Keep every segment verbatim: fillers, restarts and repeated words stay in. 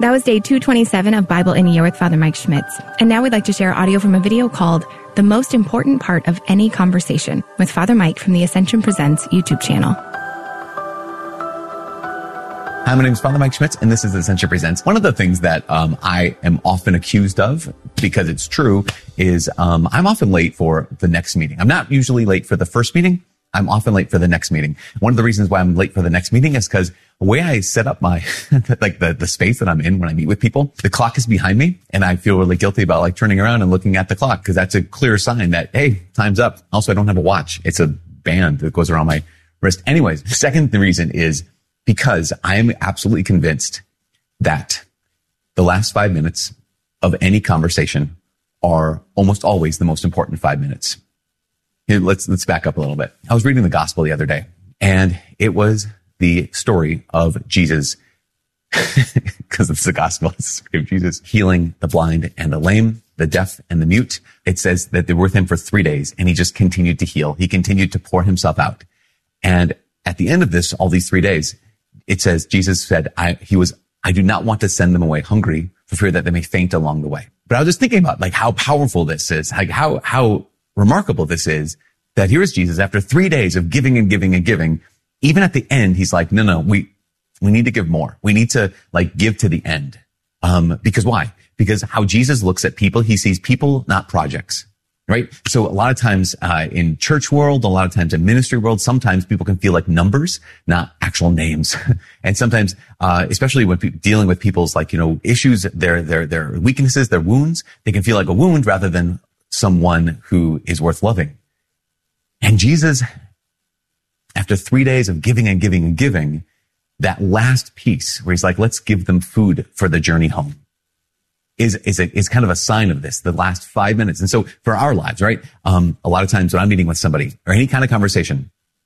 That was day two twenty-seven of Bible in a Year with Father Mike Schmitz. And now we'd like to share audio from a video called The Most Important Part of Any Conversation with Father Mike from the Ascension Presents YouTube channel. Hi, my name is Father Mike Schmitz, and this is Ascension Presents. One of the things that um, I am often accused of, because it's true, is um, I'm often late for the next meeting. I'm not usually late for the first meeting. I'm often late for the next meeting. One of the reasons why I'm late for the next meeting is because the way I set up my, like the, the space that I'm in when I meet with people, the clock is behind me, and I feel really guilty about like turning around and looking at the clock, because that's a clear sign that, hey, time's up. Also, I don't have a watch. It's a band that goes around my wrist. Anyways, the second reason is because I am absolutely convinced that the last five minutes of any conversation are almost always the most important five minutes. Here, let's, let's back up a little bit. I was reading the gospel the other day, and it was the story of Jesus, because it's the gospel, it's the story of Jesus healing the blind and the lame, the deaf and the mute. It says that they were with him for three days and he just continued to heal. He continued to pour himself out. And at the end of this, all these three days, it says, Jesus said, I, he was, I do not want to send them away hungry for fear that they may faint along the way. But I was just thinking about like how powerful this is, like how, how remarkable this is, that here is Jesus after three days of giving and giving and giving. Even at the end, he's like, no, no, we, we need to give more. We need to like give to the end. Um, because why? Because how Jesus looks at people, he sees people, not projects. Right? So a lot of times, uh, in church world, a lot of times in ministry world, sometimes people can feel like numbers, not actual names. And sometimes, uh, especially when pe- dealing with people's like, you know, issues, their, their, their weaknesses, their wounds, they can feel like a wound rather than someone who is worth loving. And Jesus, after three days of giving and giving and giving, that last piece where he's like, let's give them food for the journey home, is, is a, is kind of a sign of this, the last five minutes. And so for our lives, right? Um, a lot of times when I'm meeting with somebody or any kind of conversation,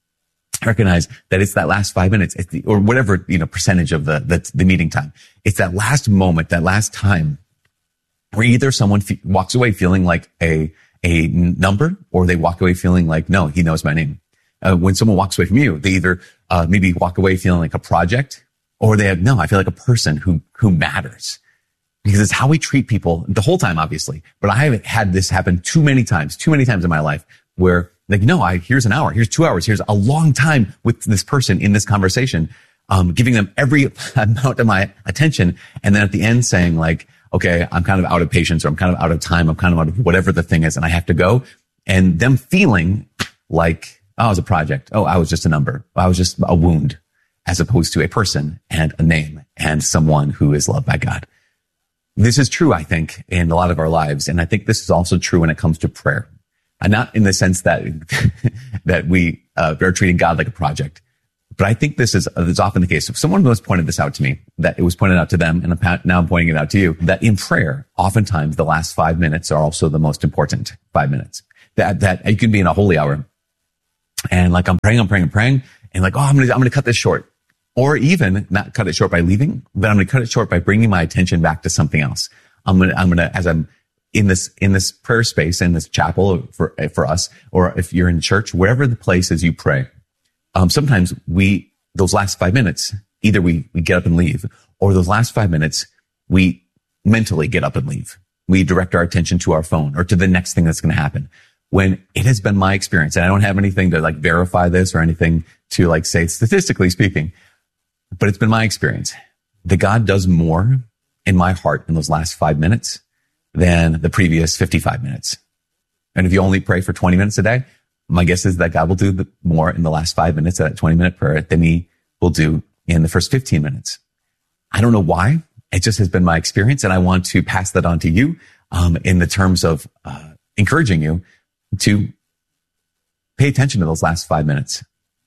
I recognize that it's that last five minutes, it's the, or whatever, you know, percentage of the, the, the meeting time. It's that last moment, that last time where either someone f- walks away feeling like a, a number, or they walk away feeling like, no, he knows my name. Uh, when someone walks away from you, they either, uh, maybe walk away feeling like a project, or they have, no, I feel like a person who, who matters. Because it's how we treat people the whole time, obviously. But I have had this happen too many times, too many times in my life where like, no, I, here's an hour, here's two hours, here's a long time with this person in this conversation, um, giving them every amount of my attention. And then at the end saying like, okay, I'm kind of out of patience, or I'm kind of out of time. I'm kind of out of whatever the thing is, and I have to go. And them feeling like, oh, I was a project. Oh, I was just a number. I was just a wound, as opposed to a person and a name and someone who is loved by God. This is true, I think, in a lot of our lives. And I think this is also true when it comes to prayer. And not in the sense that, that we uh, are treating God like a project. But I think this is, is often the case. If someone was pointed this out to me, that it was pointed out to them, and I'm, now I'm pointing it out to you, that in prayer, oftentimes the last five minutes are also the most important five minutes. That, that you can be in a holy hour and like, I'm praying, I'm praying, I'm praying, and like, oh, I'm going to, I'm going to cut this short. Or even not cut it short by leaving, but I'm going to cut it short by bringing my attention back to something else. I'm going to, I'm going to, as I'm in this, in this prayer space, in this chapel for, for us, or if you're in church, wherever the place is you pray, um, sometimes we, those last five minutes, either we, we get up and leave, or those last five minutes, we mentally get up and leave. We direct our attention to our phone or to the next thing that's going to happen. When it has been my experience, and I don't have anything to like verify this or anything to like say statistically speaking, but it's been my experience that God does more in my heart in those last five minutes than the previous fifty-five minutes. And if you only pray for twenty minutes a day, my guess is that God will do more in the last five minutes of that twenty minute prayer than he will do in the first fifteen minutes. I don't know why. It just has been my experience. And I want to pass that on to you, um, in the terms of, uh, encouraging you to pay attention to those last five minutes.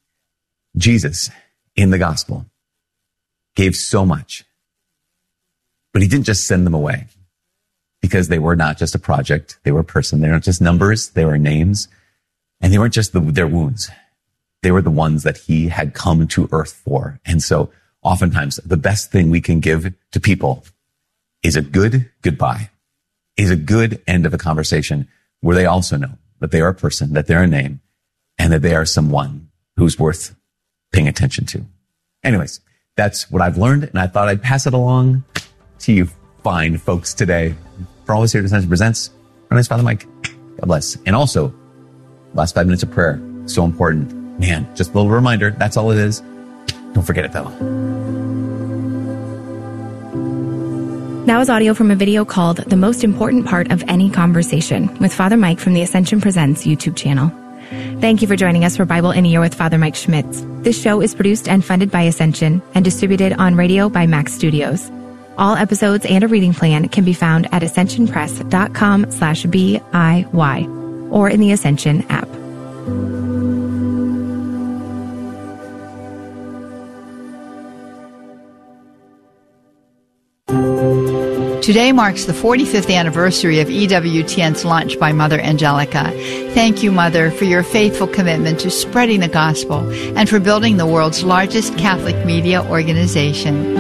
Jesus in the gospel gave so much, but he didn't just send them away, because they were not just a project. They were a person. They weren't just numbers. They were names, and they weren't just the, their wounds. They were the ones that he had come to earth for. And so oftentimes the best thing we can give to people is a good goodbye, is a good end of a conversation where they also know that they are a person, that they're a name, and that they are someone who's worth paying attention to. Anyways, that's what I've learned, and I thought I'd pass it along to you fine folks today. For all of us here at Ascension Presents, my name is Father Mike. God bless. And also, last five minutes of prayer, so important. Man, just a little reminder, that's all it is. Don't forget it, though. That was audio from a video called The Most Important Part of Any Conversation with Father Mike from the Ascension Presents YouTube channel. Thank you for joining us for Bible in a Year with Father Mike Schmitz. This show is produced and funded by Ascension and distributed on radio by Max Studios. All episodes and a reading plan can be found at ascensionpress.com slash BIY or in the Ascension app. Today marks the forty-fifth anniversary of E W T N's launch by Mother Angelica. Thank you, Mother, for your faithful commitment to spreading the gospel and for building the world's largest Catholic media organization.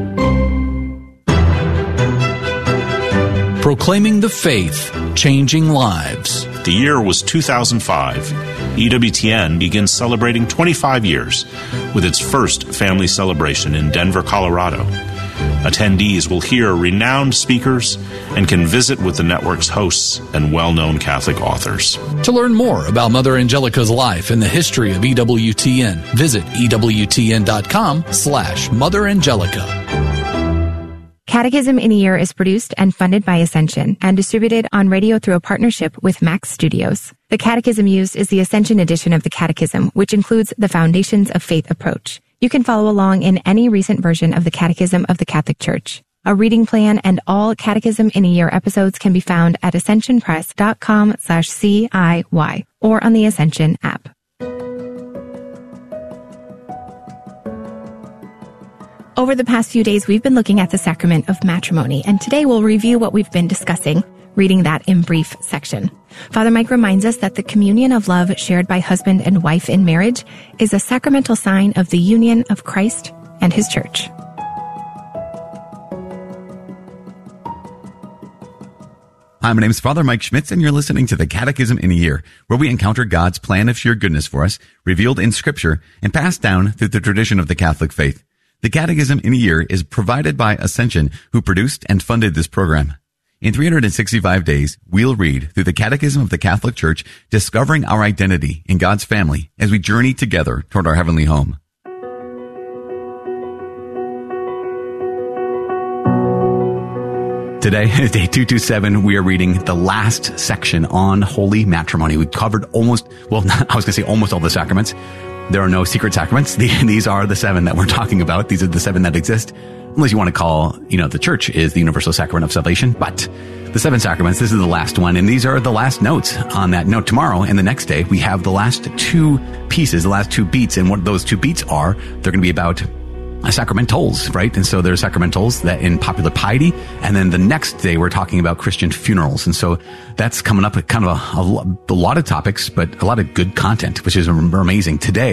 Proclaiming the faith, changing lives. The year was two thousand five. E W T N begins celebrating twenty-five years with its first family celebration in Denver, Colorado. Attendees will hear renowned speakers and can visit with the network's hosts and well-known Catholic authors. To learn more about Mother Angelica's life and the history of E W T N, visit ewtn.com slash Mother Angelica. Catechism in a Year is produced and funded by Ascension and distributed on radio through a partnership with Max Studios. The catechism used is the Ascension edition of the Catechism, which includes the Foundations of Faith approach. You can follow along in any recent version of the Catechism of the Catholic Church. A reading plan and all Catechism in a Year episodes can be found at ascensionpress.com slash CIY or on the Ascension app. Over the past few days, we've been looking at the sacrament of matrimony, and today we'll review what we've been discussing, reading that in brief section. Father Mike reminds us that the communion of love shared by husband and wife in marriage is a sacramental sign of the union of Christ and his church. Hi, my name is Father Mike Schmitz, and you're listening to the Catechism in a Year, where we encounter God's plan of sheer goodness for us, revealed in Scripture, and passed down through the tradition of the Catholic faith. The Catechism in a Year is provided by Ascension, who produced and funded this program. In three hundred sixty-five days, we'll read through the Catechism of the Catholic Church, discovering our identity in God's family as we journey together toward our heavenly home. Today, day two twenty-seven, we are reading the last section on holy matrimony. We covered almost, well, I was going to say almost all the sacraments. There are no secret sacraments. These are the seven that we're talking about. These are the seven that exist. Unless you want to call, you know, the church is the universal sacrament of salvation. But the seven sacraments, this is the last one. And these are the last notes on that note. Tomorrow and the next day, we have the last two pieces, the last two beats. And what those two beats are, they're going to be about sacramentals, right? And so there's sacramentals that in popular piety. And then the next day, we're talking about Christian funerals. And so that's coming up with kind of a, a, a lot of topics, but a lot of good content, which is amazing. Today,